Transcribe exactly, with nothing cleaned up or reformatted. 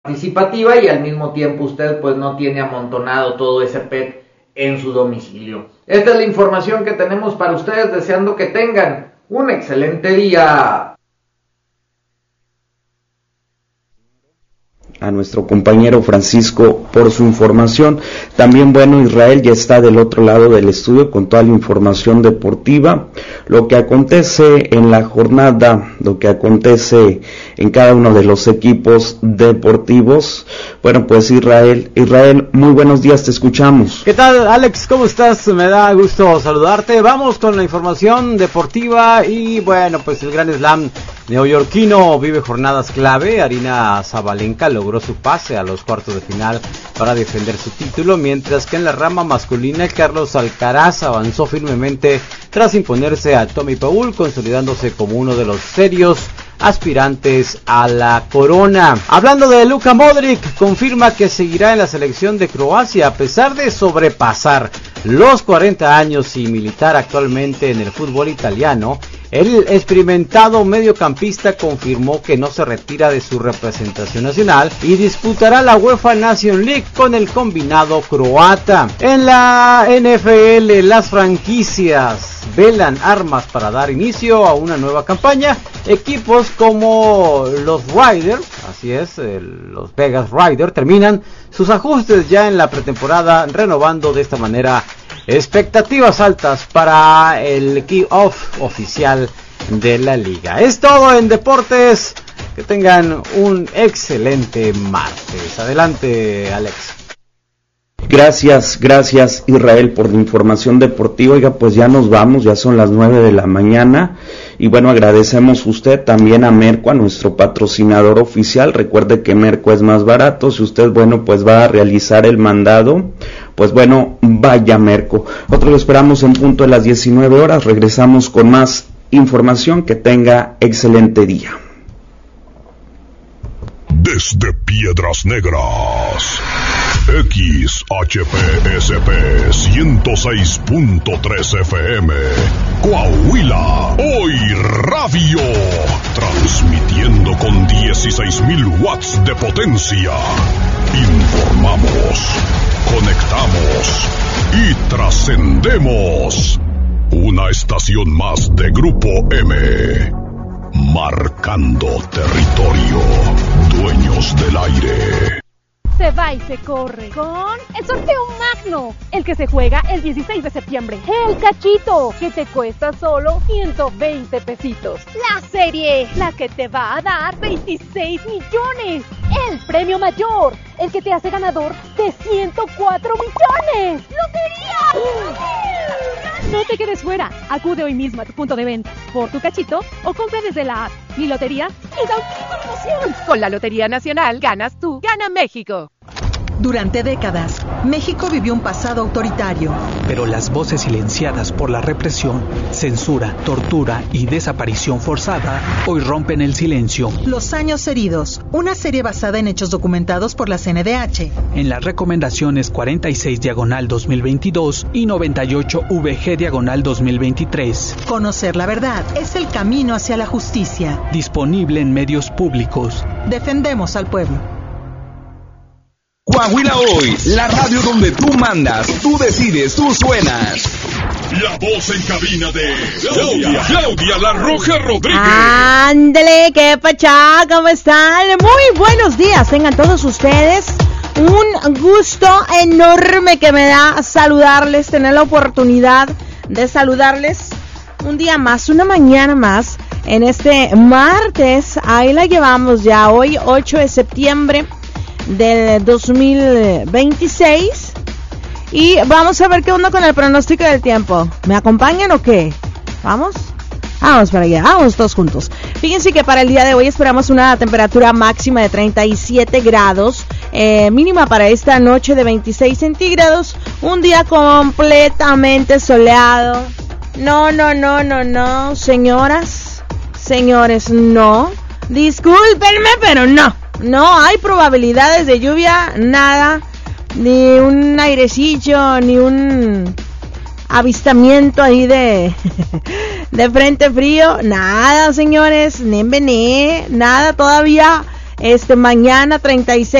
participativa y al mismo tiempo usted pues no tiene amontonado todo ese P E T en su domicilio. Esta es la información que tenemos para ustedes, deseando que tengan un excelente día. A nuestro compañero Francisco por su información. También, bueno, Israel ya está del otro lado del estudio con toda la información deportiva, lo que acontece en la jornada, lo que acontece en cada uno de los equipos deportivos. Bueno, pues Israel, Israel, muy buenos días, te escuchamos. ¿Qué tal, Alex? ¿Cómo estás? Me da gusto saludarte. Vamos con la información deportiva y bueno, pues el Gran Slam neoyorquino vive jornadas clave. Aryna Sabalenka logró su pase a los cuartos de final para defender su título, mientras que en la rama masculina Carlos Alcaraz avanzó firmemente tras imponerse a Tommy Paul, consolidándose como uno de los serios aspirantes a la corona. Hablando de Luka Modric, confirma que seguirá en la selección de Croacia a pesar de sobrepasar los cuarenta años y militar actualmente en el fútbol italiano. El experimentado mediocampista confirmó que no se retira de su representación nacional y disputará la UEFA Nation League con el combinado croata. En la N F L, las franquicias velan armas para dar inicio a una nueva campaña. Equipos como los Raiders, así es, el, los Vegas Raiders, terminan sus ajustes ya en la pretemporada, renovando de esta manera expectativas altas para el kick-off oficial de la liga. Es todo en deportes. Que tengan un excelente martes. Adelante, Alex. Gracias, gracias Israel por la información deportiva. Oiga, pues ya nos vamos, ya son las nueve de la mañana. Y bueno, agradecemos usted también a Merco, a nuestro patrocinador oficial. Recuerde que Merco es más barato. Si usted, bueno, pues va a realizar el mandado, pues bueno, vaya Merco. Nosotros lo esperamos en punto de las diecinueve horas. Regresamos con más información. Que tenga excelente día. Desde Piedras Negras, X H P S P ciento seis punto tres F M, Coahuila, hoy radio, transmitiendo con dieciséis mil watts de potencia. Informamos, conectamos y trascendemos. Una estación más de Grupo M. Marcando territorio, dueños del aire. Se va y se corre con el sorteo magno, el que se juega el dieciséis de septiembre. El cachito, que te cuesta solo ciento veinte pesitos. La serie, la que te va a dar veintiséis millones. El premio mayor, el que te hace ganador de ciento cuatro millones. ¡Lotería! No te quedes fuera. Acude hoy mismo a tu punto de venta por tu cachito o compra desde la app. Mi lotería es auténtica emoción. Con la Lotería Nacional ganas tú, gana México. Durante décadas, México vivió un pasado autoritario. Pero las voces silenciadas por la represión, censura, tortura y desaparición forzada hoy rompen el silencio. Los años heridos, una serie basada en hechos documentados por la C N D H. En las recomendaciones cuarenta y seis diagonal dos mil veintidós y noventa y ocho V G diagonal dos mil veintitrés. Conocer la verdad es el camino hacia la justicia. Disponible en medios públicos. Defendemos al pueblo. Coahuila Hoy, la radio donde tú mandas, tú decides, tú suenas. La voz en cabina de Claudia, Claudia La Roja Rodríguez. Ándale, qué pachá, ¿cómo están? Muy buenos días, tengan todos ustedes. Un gusto enorme que me da saludarles, tener la oportunidad de saludarles un día más, una mañana más, en este martes. Ahí la llevamos ya, hoy ocho de septiembre del dos mil veintiséis, y vamos a ver qué onda con el pronóstico del tiempo. ¿Me acompañan o qué? ¿Vamos? Vamos para allá, vamos todos juntos. Fíjense que para el día de hoy esperamos una temperatura máxima de treinta y siete grados, eh, mínima para esta noche de veintiséis centígrados, un día completamente soleado. No, no, no, no, no, señoras, señores, no, discúlpenme, pero no. No hay probabilidades de lluvia, nada, ni un airecillo, ni un avistamiento ahí de, de frente frío, nada, señores, nembené, nada, todavía Este mañana treinta y seis